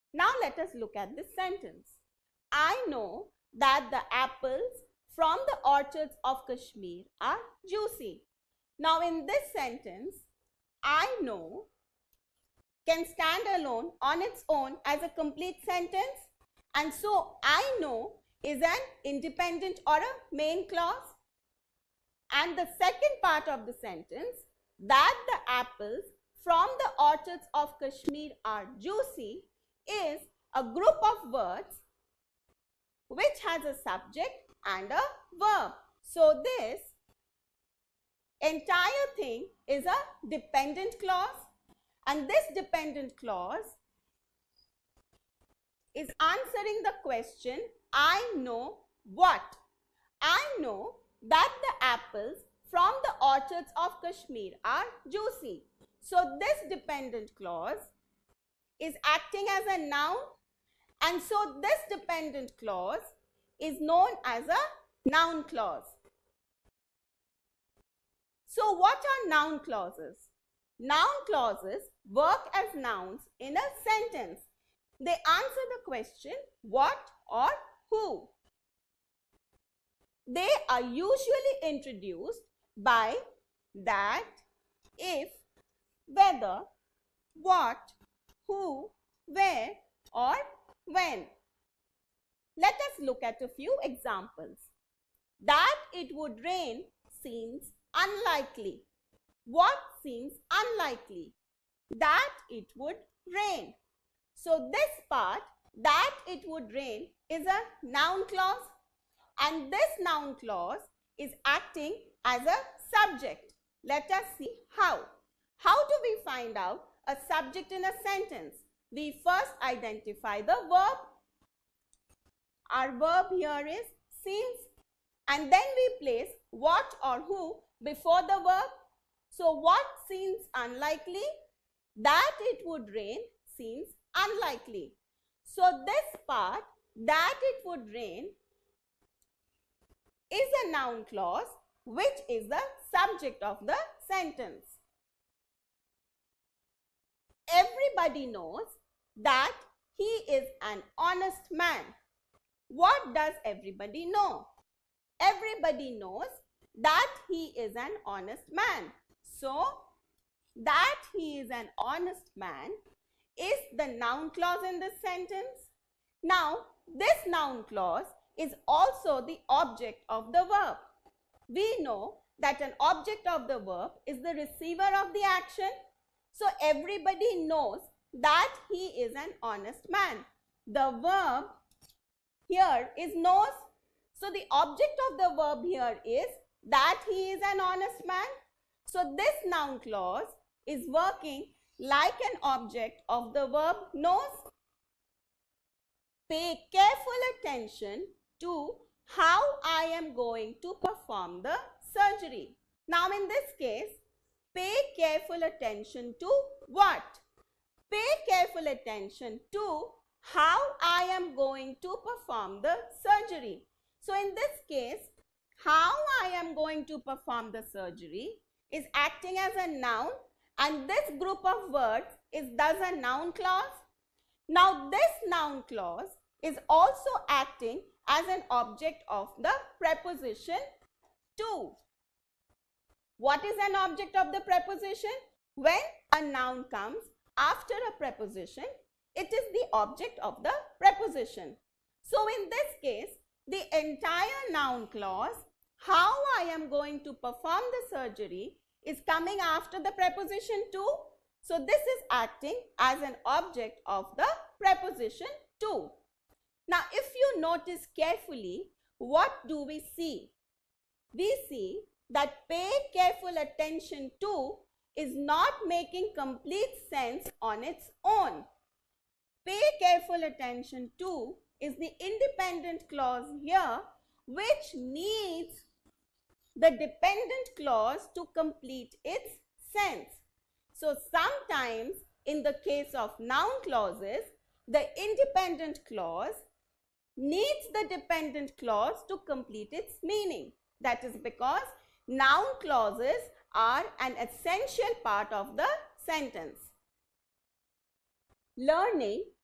Now let us look at this sentence. I know that the apples from the orchards of Kashmir are juicy. Now in this sentence, I know can stand alone on its own as a complete sentence, and so I know is an independent or a main clause. And the second part of the sentence, that the apples from the orchards of Kashmir are juicy, is a group of words which has a subject and a verb. So this entire thing is a dependent clause, and this dependent clause is answering the question, I know what? I know that the apples from the orchards of Kashmir are juicy. So this dependent clause is acting as a noun, and so this dependent clause is known as a noun clause. So what are noun clauses? Noun clauses work as nouns in a sentence. They answer the question what or who. They are usually introduced by that, if, whether, what, who, where, or when. Let us look at a few examples. That it would rain seems unlikely. What seems unlikely? That it would rain. So this part, that it would rain, is a noun clause, and this noun clause is acting as a subject. Let us see how. How do we find out a subject in a sentence? We first identify the verb. Our verb here is seems, and then we place what or who before the verb. So what seems unlikely? That it would rain seems unlikely. So this part, that it would rain, is a noun clause which is the subject of the sentence. Everybody knows that he is an honest man. What does everybody know? Everybody knows that he is an honest man. So, that he is an honest man is the noun clause in this sentence. Now, this noun clause is also the object of the verb. We know that an object of the verb is the receiver of the action. So, everybody knows that he is an honest man. The verb here is knows. So, the object of the verb here is that he is an honest man. So, this noun clause is working like an object of the verb knows. Pay careful attention to how I am going to perform the surgery. Now, in this case, pay careful attention to what? Pay careful attention to how I am going to perform the surgery. So, in this case, how I am going to perform the surgery is acting as a noun, and this group of words is thus a noun clause. Now, this noun clause is also acting as an object of the preposition to. What is an object of the preposition? When a noun comes after a preposition, it is the object of the preposition. So, in this case, the entire noun clause, how I am going to perform the surgery, is coming after the preposition to. So, this is acting as an object of the preposition to. Now, if you notice carefully, what do we see? We see that pay careful attention to is not making complete sense on its own. Pay careful attention to is the independent clause here, which needs the dependent clause to complete its sense. So, sometimes in the case of noun clauses, the independent clause needs the dependent clause to complete its meaning. That is because noun clauses are an essential part of the sentence. Learning